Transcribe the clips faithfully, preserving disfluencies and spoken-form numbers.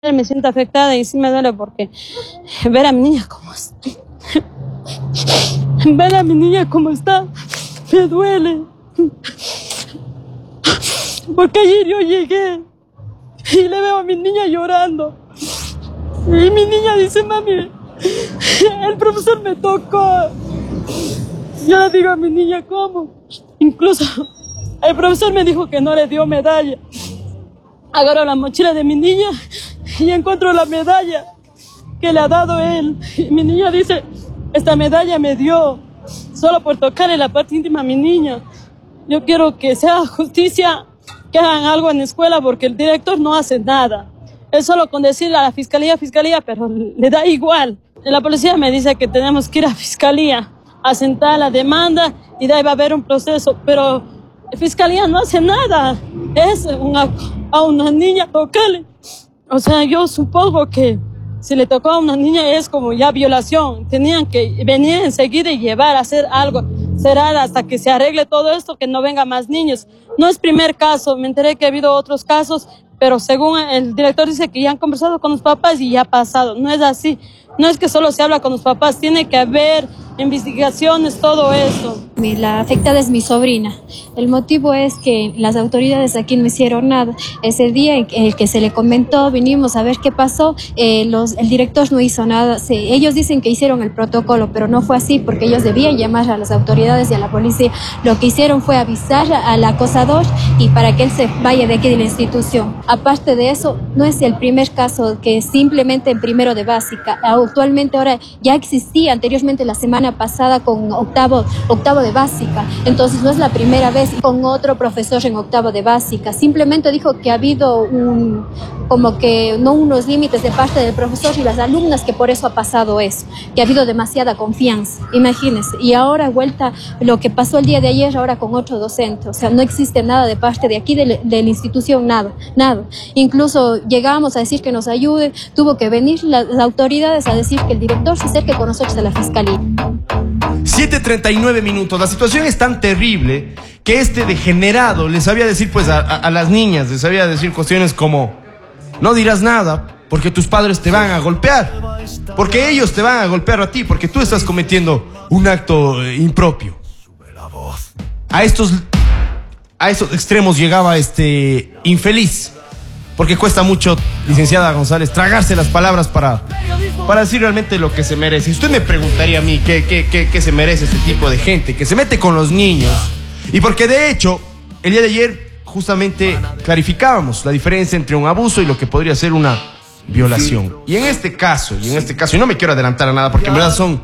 Me siento afectada y sí me duele porque ver a mi niña como está, ver a mi niña como está, me duele. Porque ayer yo llegué y le veo a mi niña llorando. Y mi niña dice, mami, el profesor me tocó. Yo le digo a mi niña, ¿cómo? Incluso el profesor me dijo que no le dio medalla. Agarro la mochila de mi niña y encuentro la medalla que le ha dado él. Y mi niña dice, esta medalla me dio solo por tocarle la parte íntima a mi niña. Yo quiero que sea justicia, que hagan algo en la escuela porque el director no hace nada. Él solo con decirle a la fiscalía, fiscalía, pero le da igual. La policía me dice que tenemos que ir a fiscalía a sentar la demanda y de ahí va a haber un proceso, pero la fiscalía no hace nada. Es una, a una niña tocarle. O sea, yo supongo que si le tocó a una niña es como ya violación. Tenían que venir enseguida y llevar a hacer algo, cerrar hasta que se arregle todo esto, que no vengan más niños. No es primer caso, me enteré que ha habido otros casos, pero según el director dice que ya han conversado con los papás y ya ha pasado. No es así. No es que solo se habla con los papás, tiene que haber investigaciones, todo eso. La afectada es mi sobrina. El motivo es que las autoridades aquí no hicieron nada. Ese día en el que se le comentó, vinimos a ver qué pasó, eh, los, el director no hizo nada. Se, ellos dicen que hicieron el protocolo, pero no fue así porque ellos debían llamar a las autoridades y a la policía. Lo que hicieron fue avisar al acosador y para que él se vaya de aquí de la institución. Aparte de eso, no es el primer caso que simplemente en primero de básica. Actualmente ahora ya existía anteriormente la semana pasada con octavo, octavo de básica, entonces no es la primera vez con otro profesor en octavo de básica. Simplemente dijo que ha habido un, como que no unos límites de parte del profesor y las alumnas, que por eso ha pasado eso, que ha habido demasiada confianza, imagínense. Y ahora vuelta lo que pasó el día de ayer ahora con otro docente, o sea, no existe nada de parte de aquí de, de la institución, nada, nada. Incluso llegábamos a decir que nos ayude, tuvo que venir las, las autoridades a decir que el director se acerque con nosotros a la fiscalía. siete treinta y nueve minutos. La situación es tan terrible que este degenerado les sabía decir pues a, a, a las niñas, les sabía decir cuestiones como: no dirás nada porque tus padres te van a golpear, porque ellos te van a golpear a ti, porque tú estás cometiendo un acto eh, impropio. A estos, a estos extremos llegaba este infeliz, porque cuesta mucho, licenciada González, tragarse las palabras para, para decir realmente lo que se merece. Usted me preguntaría a mí qué, qué, qué, qué se merece este tipo de gente que se mete con los niños. Y porque de hecho, el día de ayer justamente clarificábamos la diferencia entre un abuso y lo que podría ser una violación. Y en este caso, y en este caso, y no me quiero adelantar a nada porque en verdad son,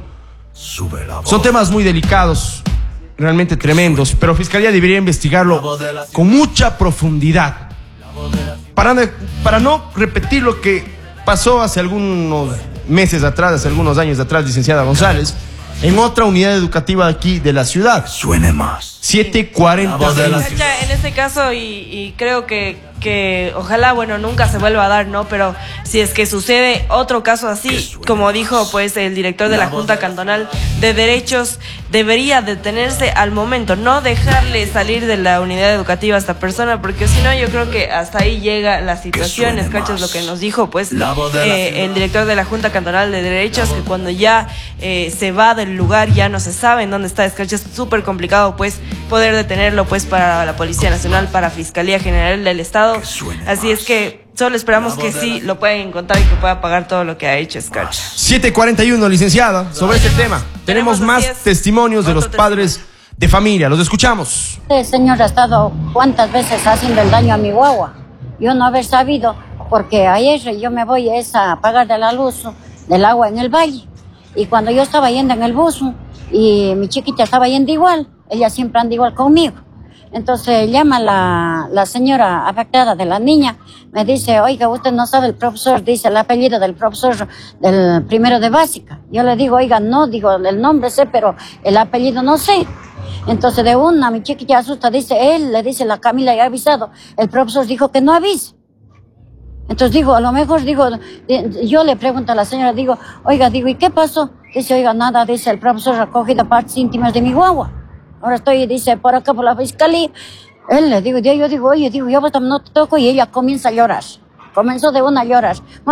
son temas muy delicados, realmente tremendos, pero Fiscalía debería investigarlo con mucha profundidad. Para, para no repetir lo que pasó hace algunos meses atrás, hace algunos años atrás, licenciada González, en otra unidad educativa aquí de la ciudad. Suene más. siete cuarenta. En este caso, y, y creo que, que ojalá, bueno, nunca se vuelva a dar, ¿no? Pero si es que sucede otro caso así, como dijo pues el director de la Junta Cantonal de Derechos, debería detenerse al momento, no dejarle salir de la unidad educativa a esta persona, porque si no yo creo que hasta ahí llega la situación. Escuchas lo que nos dijo pues eh, el director de la Junta Cantonal de Derechos, que cuando ya eh, se va del lugar ya no se sabe en dónde está. Escuchas, es súper complicado pues poder detenerlo pues para la Policía Nacional, para Fiscalía General del Estado. Así es que solo esperamos que sí lo puedan encontrar y que pueda pagar todo lo que ha hecho Escarcha. siete cuarenta y uno, licenciada, sobre este tema. Tenemos más testimonios de los padres de familia. Los escuchamos. El señor ha estado cuántas veces haciendo el daño a mi guagua. Yo no haber sabido, porque ayer yo me voy a pagar de la luz, del agua en el valle. Y cuando yo estaba yendo en el bus y mi chiquita estaba yendo igual, ella siempre anda igual conmigo. Entonces llama la, la señora afectada de la niña, me dice, oiga, usted no sabe el profesor, dice el apellido del profesor del primero de básica. Yo le digo, oiga, no, digo, el nombre sé, pero el apellido no sé. Entonces de una, mi chiquilla asusta, dice, él, le dice, la Camila ya ha avisado, el profesor dijo que no avise. Entonces digo, a lo mejor digo, yo le pregunto a la señora, digo, oiga, digo, ¿y qué pasó? Dice, oiga, nada, dice, el profesor ha recogido partes íntimas de mi guagua. Ahora estoy, dice, por acá por la fiscalía. Él le digo, yo digo, oye, digo, yo no te toco, y ella comienza a llorar. Comenzó de una a llorar.